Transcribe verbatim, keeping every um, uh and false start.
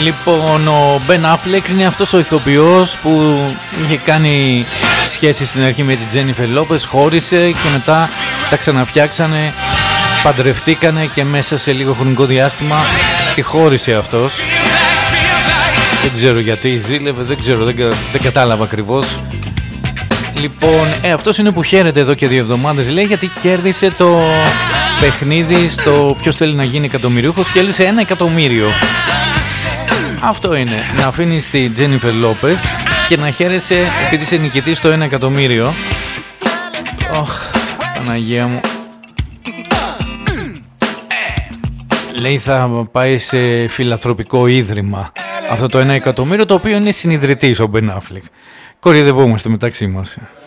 Λοιπόν, ο Μπεν Αφλεκ είναι αυτός ο ηθοποιός που είχε κάνει σχέση στην αρχή με την Τζένιφερ Λόπες, χώρισε και μετά τα ξαναφτιάξανε, παντρευτήκανε και μέσα σε λίγο χρονικό διάστημα τη χώρισε αυτός. Δεν ξέρω γιατί ζήλευε, δεν ξέρω, δεν, δεν κατάλαβα ακριβώς. Λοιπόν, ε, αυτός είναι που χαίρεται εδώ και δύο εβδομάδες, λέει, γιατί κέρδισε το παιχνίδι στο ποιος θέλει να γίνει εκατομμυριούχος και έλυσε ένα εκατομμύριο. Αυτό είναι, να αφήνεις τη Τζένιφερ Λόπες και να χαίρεσαι επειδή είσαι νικητής στο ένα εκατομμύριο. Ωχ, Παναγία μου. Λέει θα πάει σε φιλανθρωπικό ίδρυμα αυτό το ένα εκατομμύριο, το οποίο είναι συνειδητής ο Μπεν Αφλεκ. Κορυδευόμαστε μεταξύ μας.